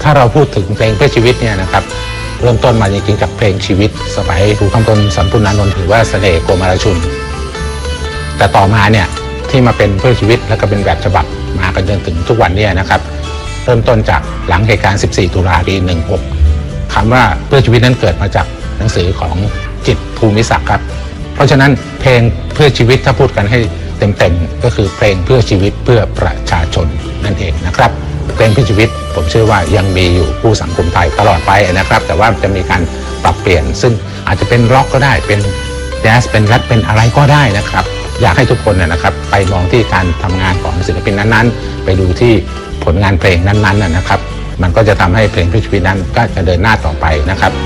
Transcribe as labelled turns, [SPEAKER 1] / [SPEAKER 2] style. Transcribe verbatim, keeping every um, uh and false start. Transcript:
[SPEAKER 1] ถ้าเราพูดถึงเพลงเพื่อชีวิตเนี่ยนะครับเริ่มต้นมาจริงๆจากเพลงชีวิตสมัยครูคำพลสัมปุณานนท์ถือว่าเสน่ห์โกมารชุนแต่ต่อมาเนี่ยที่มาเป็นเพื่อชีวิตแล้วก็เป็นแบบฉบับมากันจนถึงทุกวันนี้นะครับเริ่มต้นจากหลังเหตุการณ์สิบสี่ตุลาปีหนึ่งหกคำว่าเพื่อชีวิตนั้นเกิดมาจากหนังสือของจิตรภูมิศักดิ์ครับเพราะฉะนั้นเพลงเพื่อชีวิตถ้าพูดกันให้เต็มๆก็คือเพลงเพื่อชีวิตเพื่อประชาชนนั่นเองนะครับเพลงเพื่อชีวิตผมเชื่อว่ายังมีอยู่ผู้สังคมไทยตลอดไปนะครับแต่ว่าจะมีการปรับเปลี่ยนซึ่งอาจจะเป็นร็อกก็ได้เป็นแจ๊สเป็นแรปเป็นอะไรก็ได้นะครับอยากให้ทุกคนนะครับไปมองที่การทำงานของศิลปินนั้นๆไปดูที่ผลงานเพลงนั้นๆนะครับมันก็จะทำให้เพลงเพื่อชีวิตนั้นก็จะเดินหน้าต่อไปนะครับ